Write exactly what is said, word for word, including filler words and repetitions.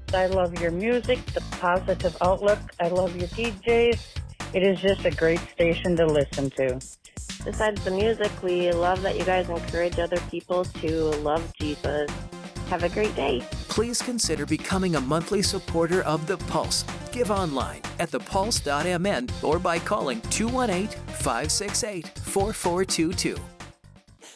I love your music, the positive outlook. I love your D Js. It is just a great station to listen to. Besides the music, we love that you guys encourage other people to love Jesus. Have a great day. Please consider becoming a monthly supporter of The Pulse. Give online at the pulse dot m n or by calling two one eight, five six eight, four four two two.